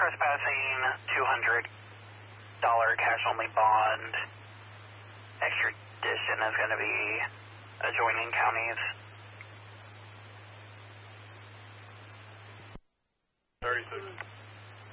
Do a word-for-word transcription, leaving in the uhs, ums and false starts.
trespassing, two hundred dollars cash only bond. Extradition is going to be adjoining counties. thirty-six.